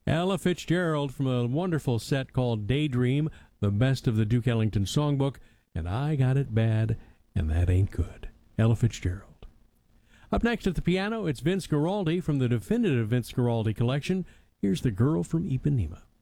Ella Fitzgerald from a wonderful set called Daydream, the best of the Duke Ellington songbook, and I Got It Bad, and That Ain't Good. Ella Fitzgerald. Up next at the piano, it's Vince Guaraldi from the definitive Vince Guaraldi collection. Here's The Girl from Ipanema.